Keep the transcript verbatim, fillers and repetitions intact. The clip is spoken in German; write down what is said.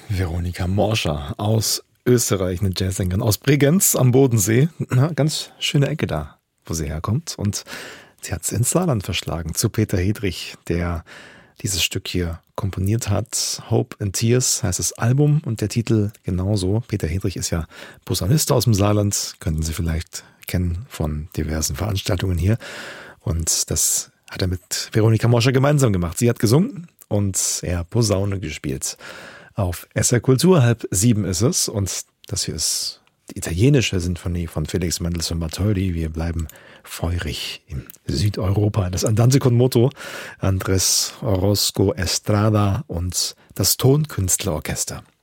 Veronika Morscher aus Österreich, eine Jazzsängerin aus Bregenz am Bodensee. Na, ganz schöne Ecke da, wo sie herkommt. Und sie hat es ins Saarland verschlagen zu Peter Hedrich, der dieses Stück hier komponiert hat. Hope and Tears heißt das Album und der Titel genauso. Peter Hedrich ist ja Posaunist aus dem Saarland, könnten Sie vielleicht kennen von diversen Veranstaltungen hier. Und das hat er mit Veronika Morscher gemeinsam gemacht. Sie hat gesungen und er Posaune gespielt. Auf S R Kultur, halb sieben ist es. Und das hier ist die italienische Sinfonie von Felix Mendelssohn Bartholdy. Wir bleiben feurig in Südeuropa. Das Andante con moto, Andrés Orozco Estrada und das Tonkünstlerorchester.